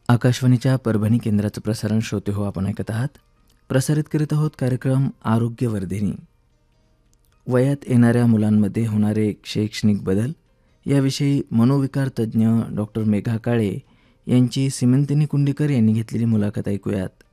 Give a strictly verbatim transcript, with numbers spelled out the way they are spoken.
आकाशवाणीच्या परभणी केंद्राचं प्रसारण श्रोते हो आपण ऐकत आहात. प्रसारित करीत आहोत कार्यक्रम आरोग्यवर्धिनी. वयात येणाऱ्या मुलांमध्ये होणारे शैक्षणिक बदल याविषयी मनोविकार तज्ज्ञ डॉक्टर मेघा काळे यांची सिमंतिनी कुंडीकर यांनी घेतलेली मुलाखत ऐकूयात.